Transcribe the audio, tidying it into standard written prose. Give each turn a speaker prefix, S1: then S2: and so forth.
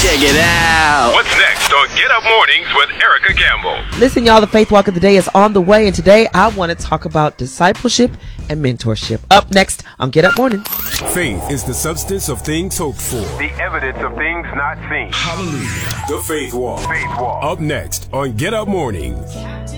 S1: Check it out.
S2: What's next on Get Up Mornings with Erica Campbell?
S3: Listen, y'all, the Faith Walk of the Day is on the way, and today I want to talk about discipleship and mentorship. Up next on Get Up Morning.
S4: Faith is the substance of things hoped for.
S2: The evidence of things not seen.
S4: Hallelujah. The Faith Walk.
S2: Faith Walk.
S4: Up next on Get Up Mornings.